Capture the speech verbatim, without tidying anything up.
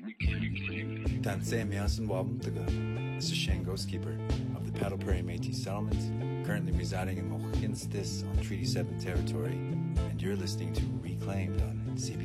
Tansei Miasan Wabumtaga is a Shango's keeper of the Paddle Prairie Métis settlement, currently residing in Mochinstis on Treaty seven territory, and you're listening to Reclaimed on C B